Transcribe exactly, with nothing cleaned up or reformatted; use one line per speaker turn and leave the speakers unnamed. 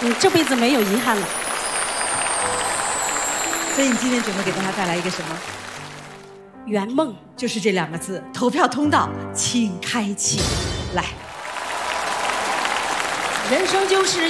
嗯，这辈子没有遗憾了。
所以你今天准备给大家带来一个什么？
圆梦，
就是这两个字。投票通道请开启，来。
人生就是